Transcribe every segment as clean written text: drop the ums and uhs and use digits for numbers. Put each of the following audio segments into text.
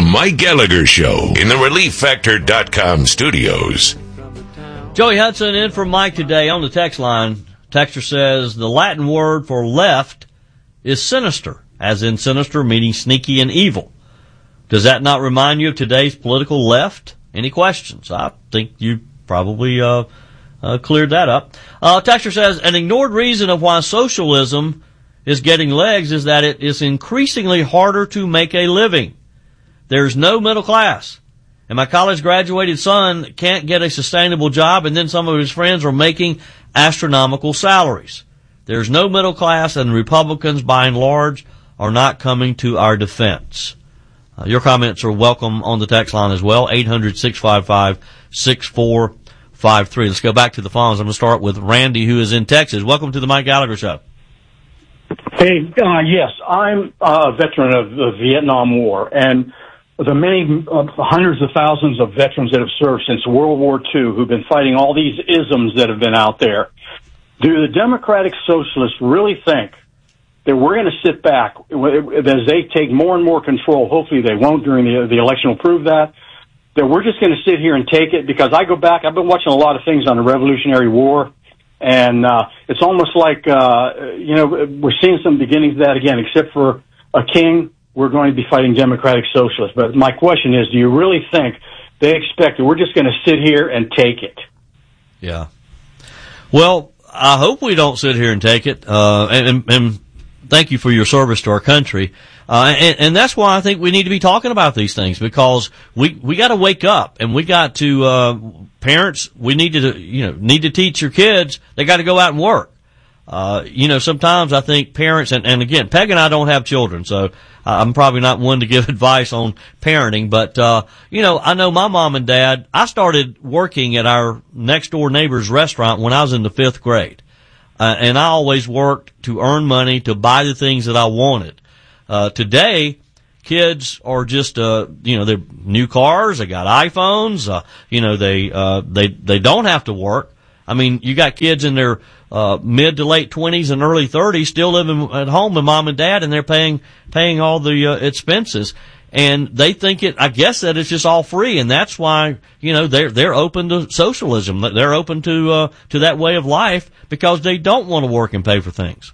The Mike Gallagher Show in the ReliefFactor.com studios. Joey Hudson in for Mike today on the text line. Texter says the Latin word for left is sinister, as in sinister meaning sneaky and evil. Does that not remind you of today's political left? Any questions? I think you probably cleared that up. Texter says an ignored reason of why socialism is getting legs is that it is increasingly harder to make a living. There's no middle class. And my college-graduated son can't get a sustainable job, and then some of his friends are making astronomical salaries. There's no middle class, and Republicans, by and large, are not coming to our defense. Your comments are welcome on the text line as well, 800-655-6453. Let's go back to the phones. I'm going to start with Randy, who is in Texas. Welcome to the Mike Gallagher Show. Hey, yes, I'm a veteran of the Vietnam War, and the many hundreds of thousands of veterans that have served since World War II who've been fighting all these isms that have been out there. Do the Democratic Socialists really think that we're going to sit back as they take more and more control? Hopefully they won't during the election will prove that we're just going to sit here and take it? Because I go back, I've been watching a lot of things on the Revolutionary War, and it's almost like, we're seeing some beginnings of that again, except for a king. We're going to be fighting Democratic Socialists. But my question is, do you really think they expect that we're just going to sit here and take it? Yeah. Well, I hope we don't sit here and take it. And thank you for your service to our country. And that's why I think we need to be talking about these things, because we got to wake up, and we got to, parents, we need to teach your kids, they got to go out and work. Sometimes I think parents, and again, Peg and I don't have children, so I'm probably not one to give advice on parenting, but, I know my mom and dad, I started working at our next door neighbor's restaurant when I was in the 5th grade. And I always worked to earn money to buy the things that I wanted. Today, kids are just, they're new cars, they got iPhones, they don't have to work. I mean, you got kids in their mid to late 20s and early 30s still living at home with mom and dad, and they're paying all the expenses. And they think I guess that it's just all free, and that's why, they're open to socialism. They're open to that way of life because they don't want to work and pay for things.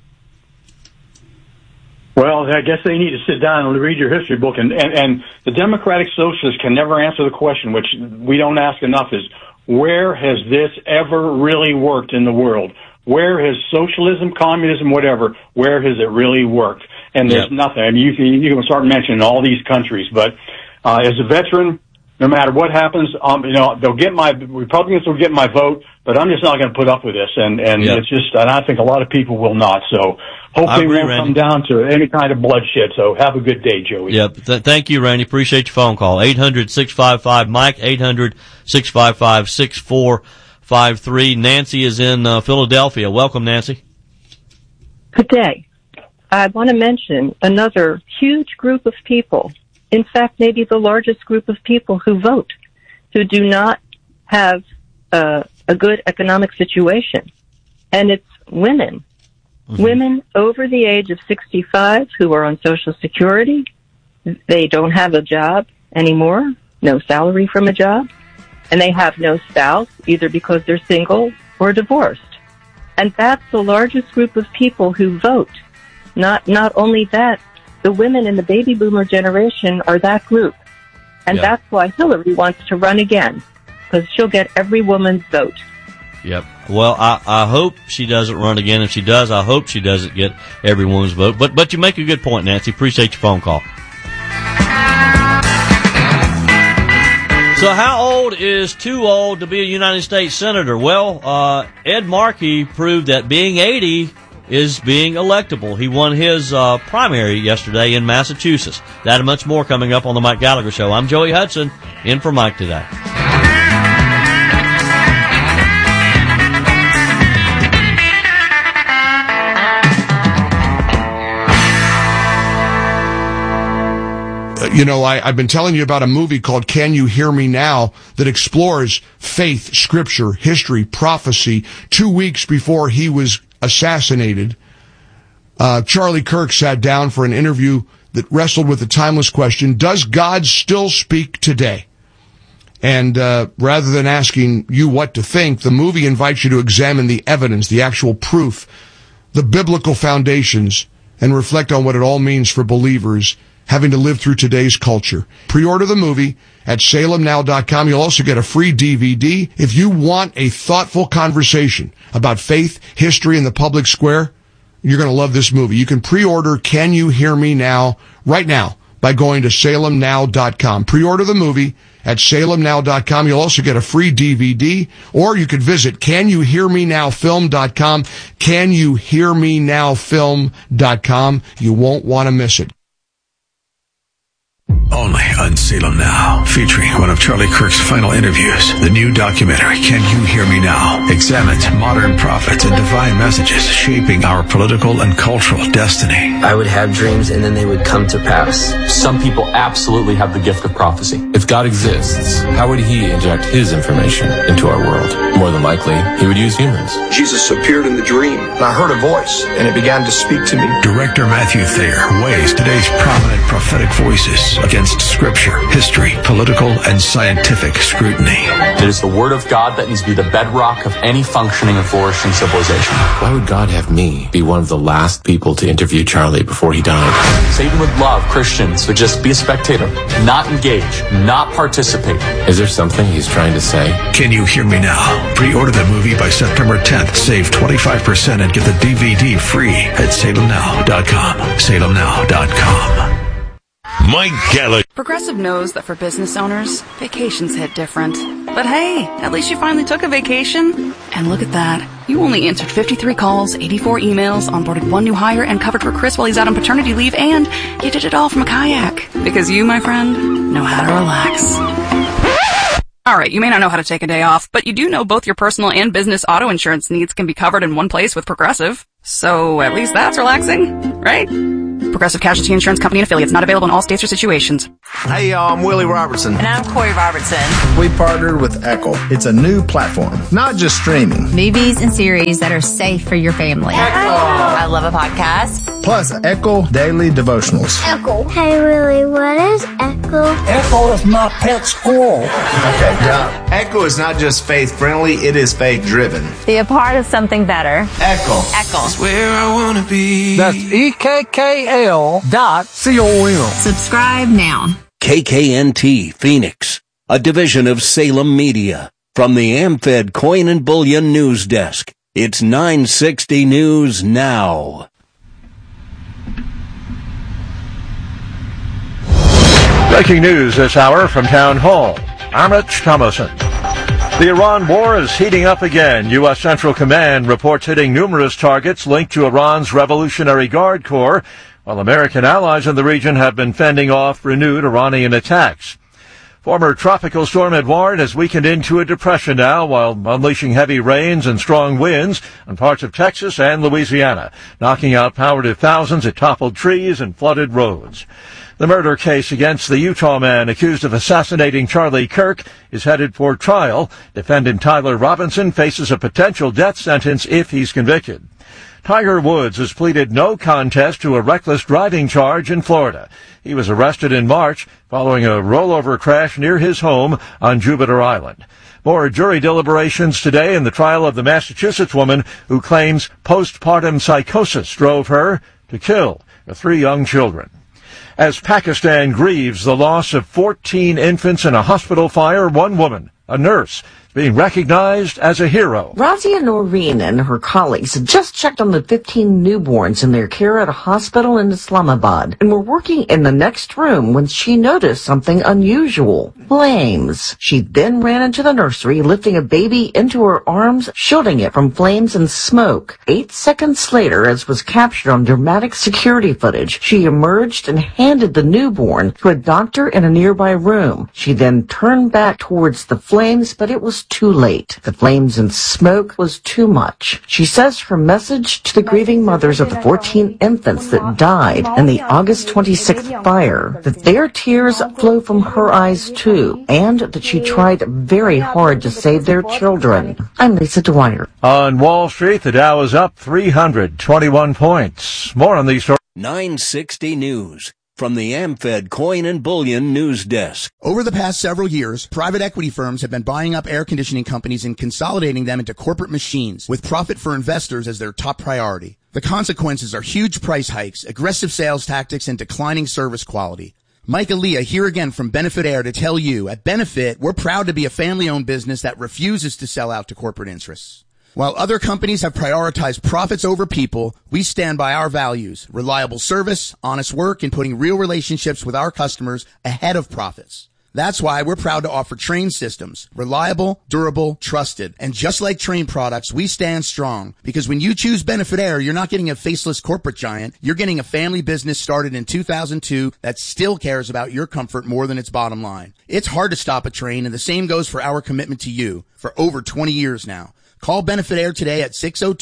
Well, I guess they need to sit down and read your history book, and the Democratic Socialists can never answer the question, which we don't ask enough, is where has this ever really worked in the world? Where has socialism, communism, whatever, where has it really worked? And there's nothing. I mean, you can start mentioning all these countries, but as a veteran, no matter what happens, Republicans will get my vote, but I'm just not going to put up with this. And it's just, and I think a lot of people will not. So hopefully we won't come down to any kind of bloodshed. So have a good day, Joey. Yep. Thank you, Randy. Appreciate your phone call. 800-655-MIKE, 800-655-6453. Nancy is in Philadelphia. Welcome, Nancy. Good day. I want to mention another huge group of people, in fact, maybe the largest group of people who vote, who do not have a good economic situation. And it's women. Mm-hmm. Women over the age of 65 who are on Social Security. They don't have a job anymore, no salary from a job, and they have no spouse, either because they're single or divorced. And that's the largest group of people who vote. Not only that, the women in the baby boomer generation are that group. And that's why Hillary wants to run again, because she'll get every woman's vote. Yep. Well, I hope she doesn't run again. If she does, I hope she doesn't get every woman's vote. But you make a good point, Nancy. Appreciate your phone call. So how old is too old to be a United States Senator? Well, Ed Markey proved that being 80 is being electable. He won his primary yesterday in Massachusetts. That and much more coming up on the Mike Gallagher Show. I'm Joey Hudson, in for Mike today. I've been telling you about a movie called Can You Hear Me Now that explores faith, scripture, history, prophecy. 2 weeks before he was assassinated, Charlie Kirk sat down for an interview that wrestled with the timeless question, does God still speak today? And rather than asking you what to think, the movie invites you to examine the evidence, the actual proof, the biblical foundations, and reflect on what it all means for believers having to live through today's culture. Pre-order the movie at salemnow.com. You'll also get a free DVD. If you want a thoughtful conversation about faith, history, and the public square, you're going to love this movie. You can pre-order Can You Hear Me Now right now by going to salemnow.com. Pre-order the movie at salemnow.com. You'll also get a free DVD, or you could visit CanYouHearMeNowFilm.com, CanYouHearMeNowFilm.com. You won't want to miss it. Only on Salem Now, featuring one of Charlie Kirk's final interviews. The new documentary, Can You Hear Me Now?, examines modern prophets and divine messages shaping our political and cultural destiny. I would have dreams and then they would come to pass. Some people absolutely have the gift of prophecy. If God exists, how would he inject his information into our world? More than likely, he would use humans. Jesus appeared in the dream, and I heard a voice, and it began to speak to me. Director Matthew Thayer weighs today's prominent prophetic voices against scripture, history, political, and scientific scrutiny. It is the word of God that needs to be the bedrock of any functioning and flourishing civilization. Why would God have me be one of the last people to interview Charlie before he died? Satan would love Christians to just be a spectator, not engage, not participate. Is there something he's trying to say? Can You Hear Me Now? Pre-order the movie by September 10th. Save 25% and get the DVD free at salemnow.com. salemnow.com. Mike Gallagher. Progressive knows that for business owners, vacations hit different. But hey, at least you finally took a vacation. And look at that. You only answered 53 calls, 84 emails, onboarded one new hire, and covered for Chris while he's out on paternity leave, and you did it all from a kayak. Because you, my friend, know how to relax. Alright, you may not know how to take a day off, but you do know both your personal and business auto insurance needs can be covered in one place with Progressive. So at least that's relaxing, right? Progressive Casualty Insurance Company and affiliates, not available in all states or situations. Hey, y'all, I'm Willie Robertson. And I'm Corey Robertson. We partnered with Echo. It's a new platform, not just streaming. Movies and series that are safe for your family. Echo! I love a podcast. Plus, Echo Daily Devotionals. Echo. Hey, Willie, what is Echo? Echo is my pet squirrel. Okay, now, Echo is not just faith-friendly, it is faith-driven. Be a part of something better. Echo. Echo. That's where I want to be. That's EKKL.com. Subscribe now. KKNT Phoenix, a division of Salem Media. From the AmFed Coin and Bullion News Desk, it's 960 News Now. Breaking news this hour from Town Hall. I'm Rich Thomason. The Iran war is heating up again. U.S. Central Command reports hitting numerous targets linked to Iran's Revolutionary Guard Corps, while American allies in the region have been fending off renewed Iranian attacks. Former Tropical Storm Edouard has weakened into a depression now while unleashing heavy rains and strong winds on parts of Texas and Louisiana, knocking out power to thousands. It toppled trees and flooded roads. The murder case against the Utah man accused of assassinating Charlie Kirk is headed for trial. Defendant Tyler Robinson faces a potential death sentence if he's convicted. Tiger Woods has pleaded no contest to a reckless driving charge in Florida. He was arrested in March following a rollover crash near his home on Jupiter Island. More jury deliberations today in the trial of the Massachusetts woman who claims postpartum psychosis drove her to kill her 3 young children. As Pakistan grieves the loss of 14 infants in a hospital fire, one woman, a nurse, being recognized as a hero. Razia Noreen and her colleagues had just checked on the 15 newborns in their care at a hospital in Islamabad and were working in the next room when she noticed something unusual. Flames. She then ran into the nursery, lifting a baby into her arms, shielding it from flames and smoke. 8 seconds later, as was captured on dramatic security footage, she emerged and handed the newborn to a doctor in a nearby room. She then turned back towards the flames, but it was too late. The flames and smoke was too much. She says her message to the grieving mothers of the 14 infants that died in the August 26th fire, that their tears flow from her eyes too, and that she tried very hard to save their children. I'm Lisa Dwyer. On Wall Street, the Dow is up 321 points. More on these stories. 960 News. from the AmFed Coin and Bullion News Desk. Over the past several years, private equity firms have been buying up air conditioning companies and consolidating them into corporate machines, with profit for investors as their top priority. The consequences are huge price hikes, aggressive sales tactics, and declining service quality. Mike Aaliyah here again from Benefit Air to tell you, at Benefit, we're proud to be a family-owned business that refuses to sell out to corporate interests. While other companies have prioritized profits over people, we stand by our values: reliable service, honest work, and putting real relationships with our customers ahead of profits. That's why we're proud to offer Trane systems. Reliable, durable, trusted. And just like Trane products, we stand strong. Because when you choose Benefit Air, you're not getting a faceless corporate giant. You're getting a family business started in 2002 that still cares about your comfort more than its bottom line. It's hard to stop a Trane, and the same goes for our commitment to you for over 20 years now. Call Benefit Air today at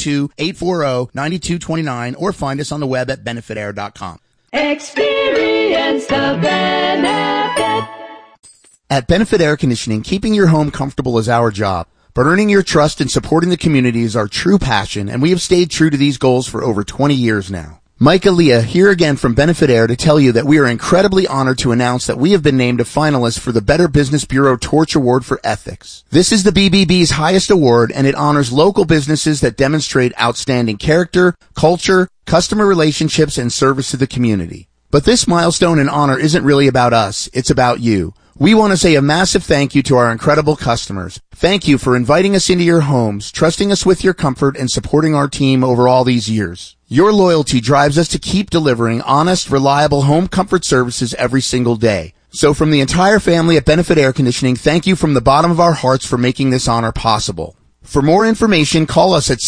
602-840-9229 or find us on the web at benefitair.com. Experience the benefit. At Benefit Air Conditioning, keeping your home comfortable is our job. But earning your trust and supporting the community is our true passion, and we have stayed true to these goals for over 20 years now. Mike Aaliyah here again from Benefit Air to tell you that we are incredibly honored to announce that we have been named a finalist for the Better Business Bureau Torch Award for Ethics. This is the BBB's highest award, and it honors local businesses that demonstrate outstanding character, culture, customer relationships, and service to the community. But this milestone and honor isn't really about us, it's about you. We want to say a massive thank you to our incredible customers. Thank you for inviting us into your homes, trusting us with your comfort, and supporting our team over all these years. Your loyalty drives us to keep delivering honest, reliable home comfort services every single day. So from the entire family at Benefit Air Conditioning, thank you from the bottom of our hearts for making this honor possible. For more information, call us at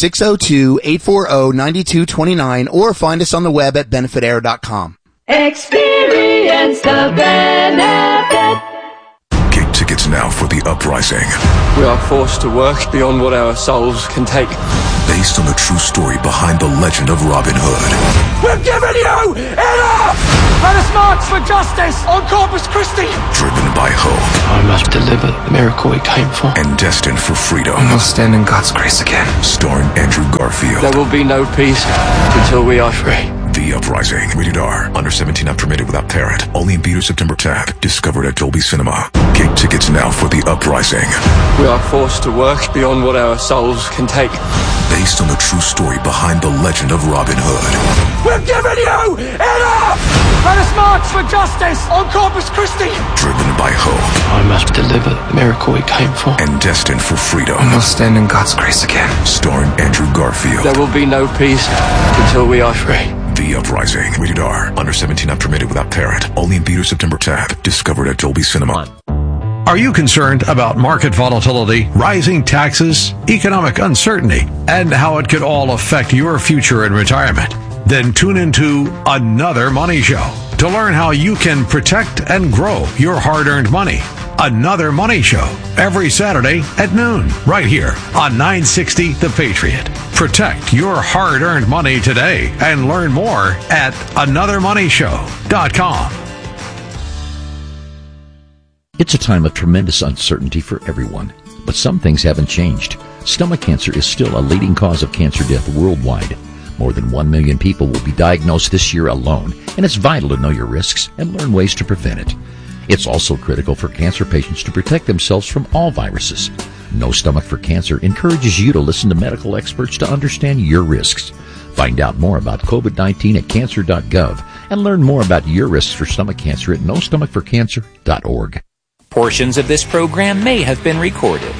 602-840-9229 or find us on the web at benefitair.com. Experience the benefit. Get tickets now for The Uprising. We are forced to work beyond what our souls can take. Based on the true story behind the legend of Robin Hood. We're giving you enough! Let us march for justice on Corpus Christi! Driven by hope. I must deliver the miracle we came for. And destined for freedom. I must stand in God's grace again. Starring Andrew Garfield. There will be no peace until we are free. The Uprising. Rated R. Under 17 not permitted without parent. Only in theaters September 10th. Discovered at Dolby Cinema. Get tickets now for The Uprising. We are forced to work beyond what our souls can take. Based on the true story behind the legend of Robin Hood. We're giving you enough! Let us march for justice on Corpus Christi! Driven by hope. I must deliver the miracle we came for. And destined for freedom. I must stand in God's grace again. Starring Andrew Garfield. There will be no peace until we are free. The Uprising. Rated R. Under 17 not permitted without parent. Only in theaters September 10th. Discovered at Dolby Cinema. Are you concerned about market volatility, rising taxes, economic uncertainty, and how it could all affect your future in retirement? Then tune into Another Money Show to learn how you can protect and grow your hard-earned money. Another Money Show every Saturday at noon, right here on 960 The Patriot. Protect your hard-earned money today and learn more at anothermoneyshow.com. It's a time of tremendous uncertainty for everyone, but some things haven't changed. Stomach cancer is still a leading cause of cancer death worldwide. More than 1 million people will be diagnosed this year alone, and it's vital to know your risks and learn ways to prevent it. It's also critical for cancer patients to protect themselves from all viruses. No Stomach for Cancer encourages you to listen to medical experts to understand your risks. Find out more about COVID-19 at cancer.gov and learn more about your risks for stomach cancer at nostomachforcancer.org. Portions of this program may have been recorded.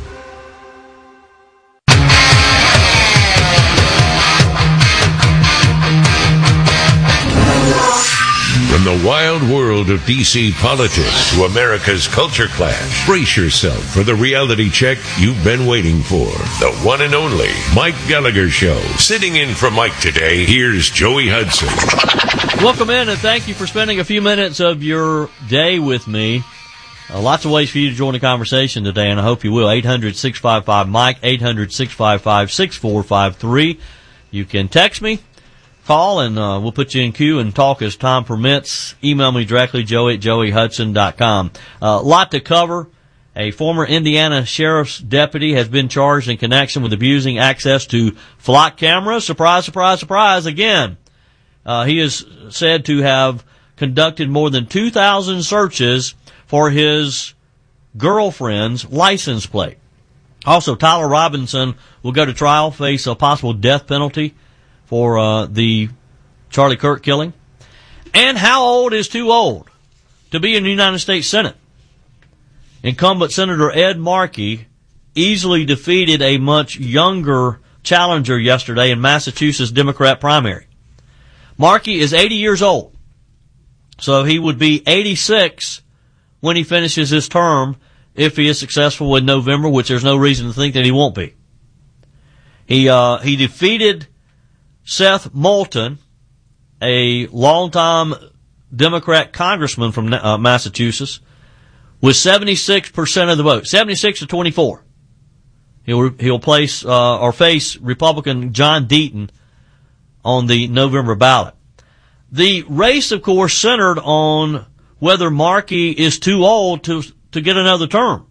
From the wild world of D.C. politics to America's culture clash, brace yourself for the reality check you've been waiting for. The one and only Mike Gallagher Show. Sitting in for Mike today, here's Joey Hudson. Welcome in, and thank you for spending a few minutes of your day with me. Lots of ways for you to join the conversation today, and I hope you will. 800-655-MIKE, 800-655-6453. You can text me, call, and we'll put you in queue and talk as time permits. Email me directly, joey@joeyhudson.com. A lot to cover. A former Indiana sheriff's deputy has been charged in connection with abusing access to flock cameras. Surprise, surprise, surprise again. He is said to have conducted more than 2,000 searches for his girlfriend's license plate. Also, Tyler Robinson will go to trial, face a possible death penalty for the Charlie Kirk killing. And how old is too old to be in the United States Senate? Incumbent Senator Ed Markey easily defeated a much younger challenger yesterday in Massachusetts Democrat primary. Markey is 80 years old, so he would be 86 when he finishes his term if he is successful in November, which there's no reason to think that he won't be. He defeated Seth Moulton, a longtime Democrat congressman from Massachusetts, with 76% of the vote, 76 to 24. He'll place or face Republican John Deaton on the November ballot. The race, of course, centered on whether Markey is too old to get another term.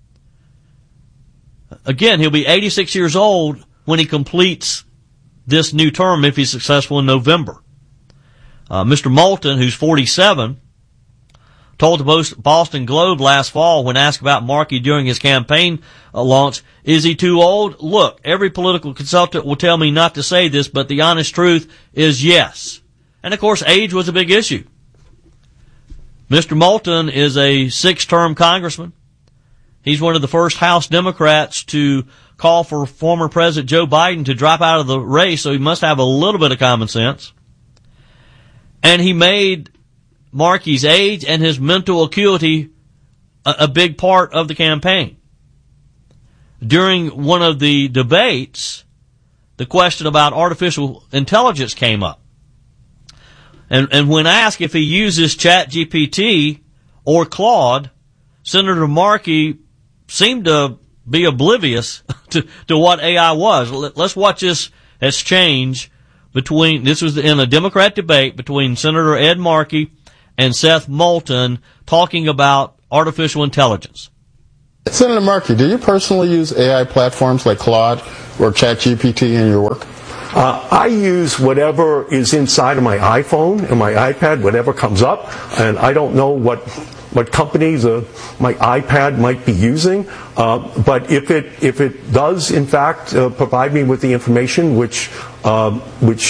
Again, he'll be 86 years old when he completes this new term if he's successful in November. Mr. Moulton, who's 47, told the Boston Globe last fall when asked about Markey during his campaign launch, is he too old? Look, every political consultant will tell me not to say this, but the honest truth is yes. And of course, age was a big issue. Mr. Moulton is a 6-term congressman. He's one of the first House Democrats to call for former President Joe Biden to drop out of the race, so he must have a little bit of common sense. And he made Markey's age and his mental acuity a big part of the campaign. During one of the debates, the question about artificial intelligence came up. And when asked if he uses ChatGPT or Claude, Senator Markey seemed to be oblivious to what AI was. Let's watch this exchange this was in a Democrat debate between Senator Ed Markey and Seth Moulton talking about artificial intelligence. Senator Markey, do you personally use AI platforms like Claude or ChatGPT in your work? I use whatever is inside of my iPhone and my iPad, whatever comes up, and I don't know what companies my iPad might be using, but if it does in fact provide me with the information which I'm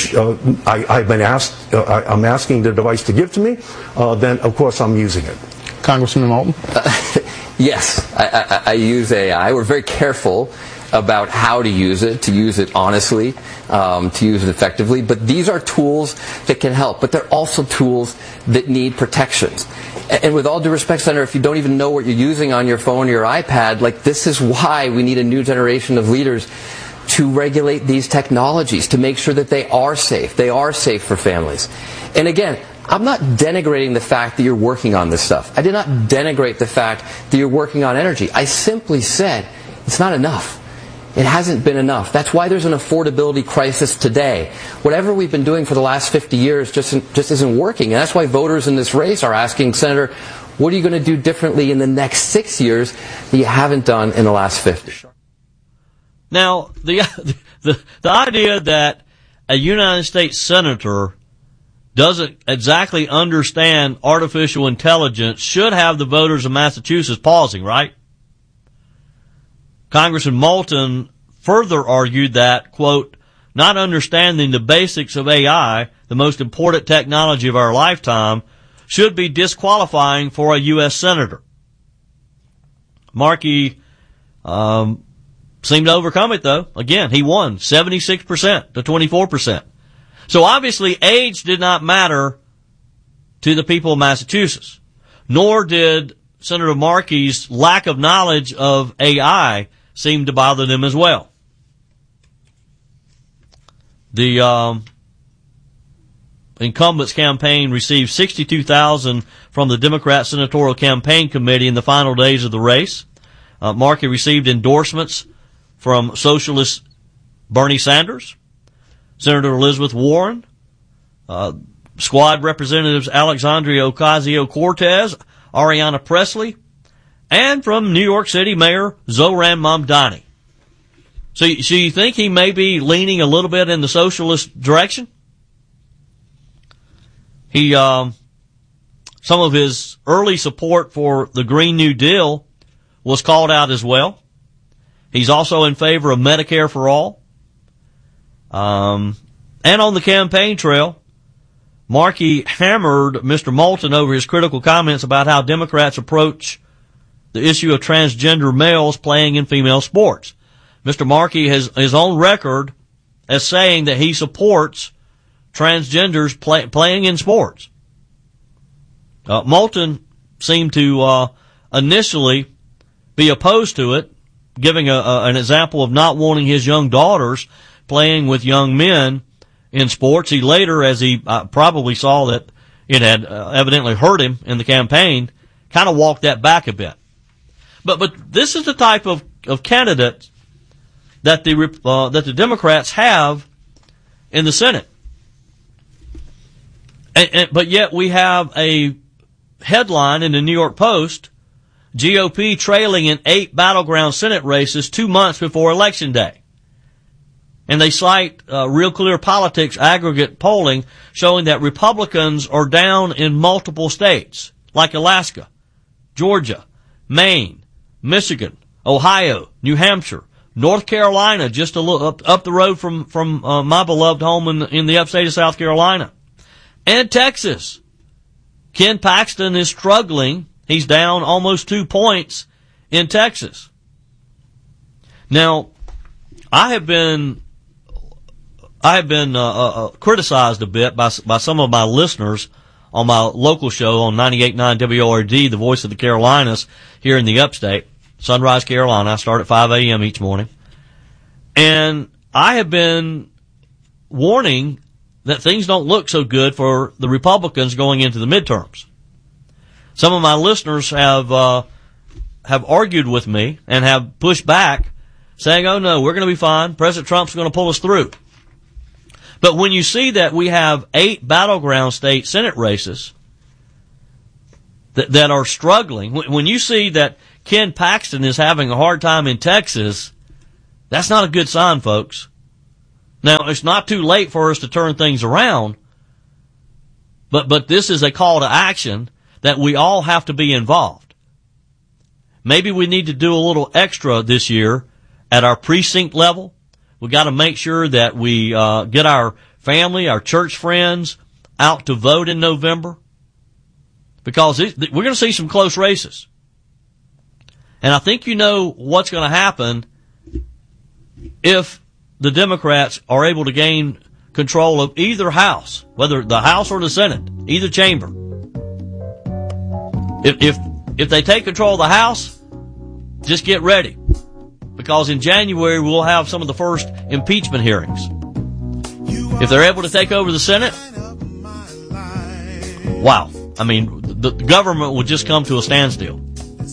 asking the device to give to me, then of course I'm using it. Congressman Moulton? Yes, I use AI. We're very careful about how to use it honestly, to use it effectively. But these are tools that can help, but they're also tools that need protections. And with all due respect, Senator, if you don't even know what you're using on your phone or your iPad, this is why we need a new generation of leaders to regulate these technologies, to make sure that they are safe. They are safe for families. And again, I'm not denigrating the fact that you're working on this stuff. I did not denigrate the fact that you're working on energy. I simply said it's not enough. It hasn't been enough. That's why there's an affordability crisis today. Whatever we've been doing for the last 50 years just isn't working. And that's why voters in this race are asking, Senator, what are you going to do differently in the next 6 years that you haven't done in the last 50? Now, the idea that a United States senator doesn't exactly understand artificial intelligence should have the voters of Massachusetts pausing, right? Congressman Moulton further argued that, quote, not understanding the basics of AI, the most important technology of our lifetime, should be disqualifying for a U.S. senator. Markey seemed to overcome it, though. Again, he won 76% to 24%. So obviously age did not matter to the people of Massachusetts, nor did Senator Markey's lack of knowledge of AI seem to bother them as well. The incumbent's campaign received $62,000 from the Democrat Senatorial Campaign Committee in the final days of the race. Markey received endorsements from Socialist Bernie Sanders, Senator Elizabeth Warren, Squad Representatives Alexandria Ocasio-Cortez, Ariana Presley, and from New York City Mayor Zohran Mamdani. So you think he may be leaning a little bit in the socialist direction? He some of his early support for the Green New Deal was called out as well. He's also in favor of Medicare for all. And on the campaign trail, Markey hammered Mr. Moulton over his critical comments about how Democrats approach the issue of transgender males playing in female sports. Mr. Markey has his own record as saying that he supports transgenders playing in sports. Moulton seemed to initially be opposed to it, giving an example of not wanting his young daughters playing with young men in sports. He later, as he probably saw that it had evidently hurt him in the campaign, kind of walked that back a bit. But this is the type of candidate that the Democrats have in the Senate. But yet we have a headline in the New York Post, GOP trailing in 8 battleground Senate races 2 months before Election Day. And they cite Real Clear Politics aggregate polling showing that Republicans are down in multiple states, like Alaska, Georgia, Maine, Michigan, Ohio, New Hampshire, North Carolina, just a little up the road from my beloved home in the upstate of South Carolina, and Texas. Ken Paxton is struggling. He's down almost 2 points in Texas. Now, I have been criticized a bit by some of my listeners on my local show on 98.9 WORD, the voice of the Carolinas, here in the upstate, Sunrise, Carolina. I start at 5 a.m. each morning. And I have been warning that things don't look so good for the Republicans going into the midterms. Some of my listeners have argued with me and have pushed back, saying, oh no, we're going to be fine. President Trump's going to pull us through. But when you see that we have 8 battleground state Senate races that are struggling, when you see that Ken Paxton is having a hard time in Texas, that's not a good sign, folks. Now, it's not too late for us to turn things around, but this is a call to action that we all have to be involved. Maybe we need to do a little extra this year at our precinct level. We got to make sure that we get our family, our church friends out to vote in November, because we're going to see some close races. And I think you know what's going to happen if the Democrats are able to gain control of either house, whether the House or the Senate, either chamber. If they take control of the House, just get ready, because in January we'll have some of the first impeachment hearings. If they're able to take over the Senate, wow. I mean, the government will just come to a standstill.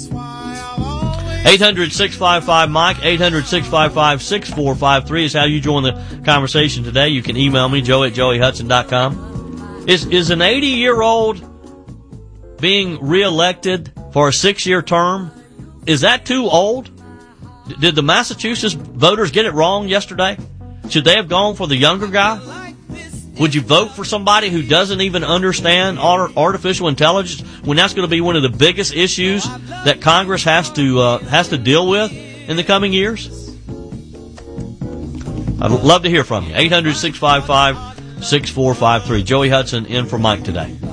800-655-MIKE, 800-655-6453 is how you join the conversation today. You can email me, joe@joeyhudson.com. Is an 80-year-old being reelected for a 6-year term, is that too old? Did the Massachusetts voters get it wrong yesterday? Should they have gone for the younger guy? Would you vote for somebody who doesn't even understand artificial intelligence when that's going to be one of the biggest issues that Congress has to deal with in the coming years? I'd love to hear from you. 800-655-6453. Joey Hudson in for Mike today.